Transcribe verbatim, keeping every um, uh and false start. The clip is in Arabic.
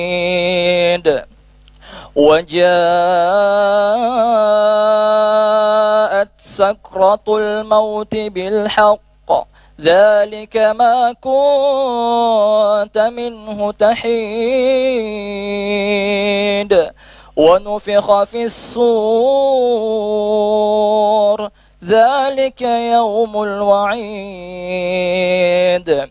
وجاءت سكرة الموت بالحق ذلك ما كنت منه تحيد ونفخ في الصور ذلك يوم الوعيد